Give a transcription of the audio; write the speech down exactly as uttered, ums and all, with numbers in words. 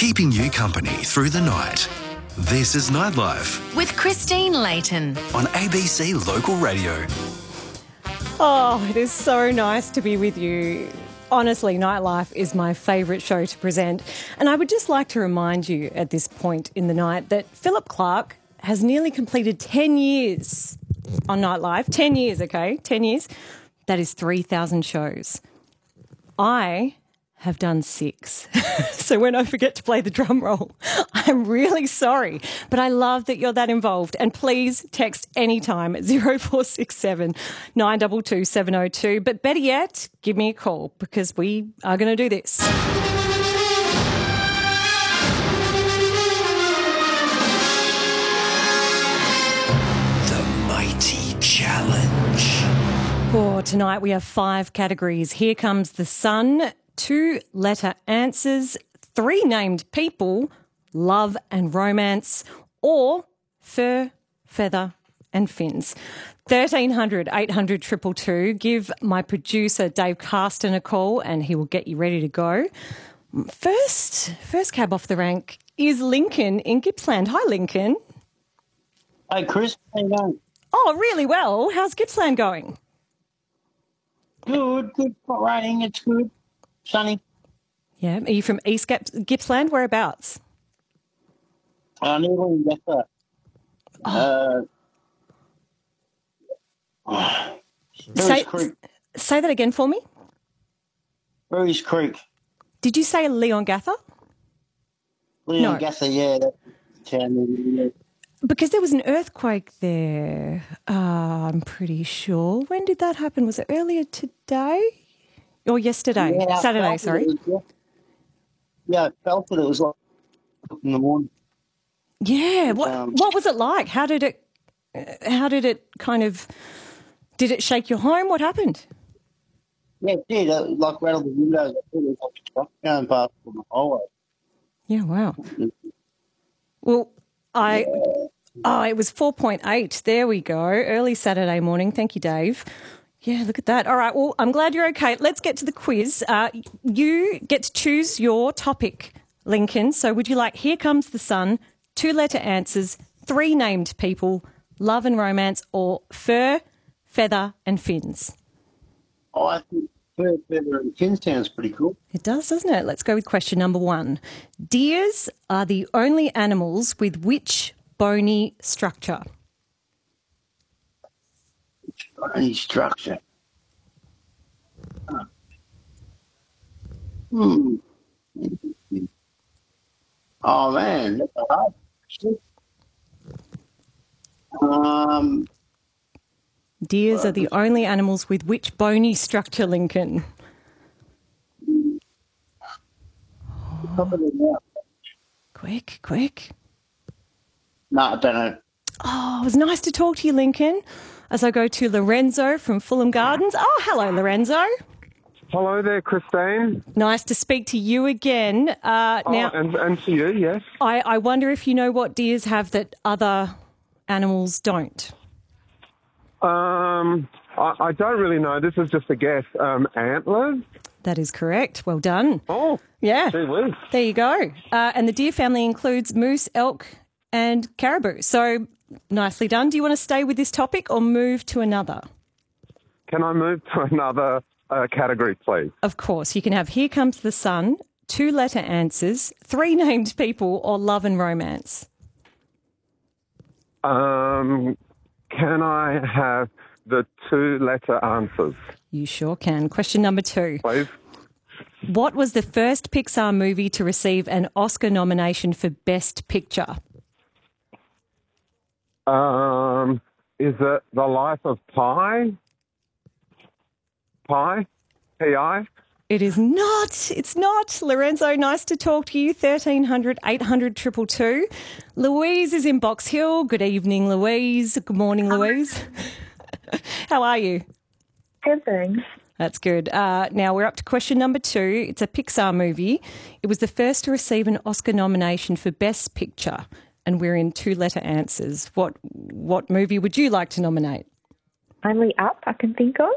keeping you company through the night. This is Nightlife With Christine Layton. on A B C Local Radio. Oh, it is so nice to be with you. Honestly, Nightlife is my favourite show to present. And I would just like to remind you at this point in the night that Philip Clark has nearly completed ten years on Nightlife. ten years, okay? ten years. That is three thousand shows. I have done six. So when I forget to play the drum roll, I'm really sorry. But I love that you're that involved. And please text anytime at zero four six seven nine two two seven zero two. But better yet, give me a call because we are going to do this. The Mighty Challenge. For tonight, we have five categories. Here comes the sun, two letter answers, three named people, love and romance, or fur, feather and fins. thirteen hundred eight hundred two two two. Give my producer Dave Carston a call and he will get you ready to go. First, first cab off the rank is Lincoln in Gippsland. Hi, Lincoln. Hey, Chris. How you going? Oh, really well. How's Gippsland going? Good, good. Not raining. It's good. Sunny. Yeah. Are you from East Gips- Gippsland? Whereabouts? I nearly got that. Uh, oh, Say, Creek. say that again for me. Bruce Creek. Did you say Leongatha? Leon No. Gather, yeah. That town. Because there was an earthquake there, uh, I'm pretty sure. When did that happen? Was it earlier today? Or yesterday? Yeah, I Saturday, felt sorry. it was- Yeah, I felt it. It was like in the morning. Yeah. What Um, what was it like? How did it uh, how did it kind of did it shake your home? What happened? Yeah, it did. It like rattled the windows. I thought it was like a truck going past on the highway. Yeah, wow. Well, I oh, it was four point eight. There we go. Early Saturday morning. Thank you, Dave. Yeah, look at that. All right, well, I'm glad you're okay. Let's get to the quiz. Uh, you get to choose your topic, Lincoln. So would you like Here Comes the Sun, two-letter answers, three named people, love and romance, or fur, feather and fins? Oh, I think Fur, Feather and Fin sounds pretty cool. It does, doesn't it? Let's go with question number one. Deers are the only animals with which bony structure? Any structure. Hmm. Oh man, that's a hard question. Um, Deers are the only animals with which bony structure, Lincoln? top of the mouth. Quick, quick. No, I don't know. Oh, it was nice to talk to you, Lincoln. As I go to Lorenzo from Fulham Gardens. Oh, hello, Lorenzo. Hello there, Christine. Nice to speak to you again. Uh, now, oh, and, and to you, yes. I, I wonder if you know what deers have that other animals don't. Um, I, I don't really know. This is just a guess. Um, antlers? That is correct. Well done. Oh, Yeah. gee whiz. There you go. Uh, and the deer family includes moose, elk, and caribou. So nicely done. Do you want to stay with this topic or move to another? Can I move to another uh, category, please? Of course. You can have Here Comes the Sun, two-letter answers, three named people, or love and romance. Um, can I have the two-letter answers, You sure can. Question number two. please? What was the first Pixar movie to receive an Oscar nomination for Best Picture? Um, is it The Life of Pi? Pi? P I? It is not. It's not. Lorenzo, nice to talk to you. thirteen hundred eight hundred two two two. Louise is in Box Hill. Good evening, Louise. Good morning, Louise. How are you? Good, thanks. That's good. Uh, now we're up to question number two. It's a Pixar movie. It was the first to receive an Oscar nomination for Best Picture, and we're in two-letter answers. What what movie would you like to nominate? Only Up, I can think of.